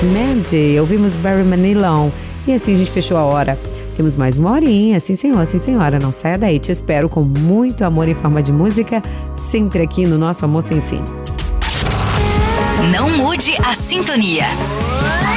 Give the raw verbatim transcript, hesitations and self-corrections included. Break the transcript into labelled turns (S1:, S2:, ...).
S1: Mandy, ouvimos Barry Manilow. E assim a gente fechou a hora. Temos mais uma horinha, sim senhor, sim senhora. Não saia daí, te espero com muito amor em forma de música, sempre aqui no nosso Amor Sem Fim.
S2: Não mude a sintonia.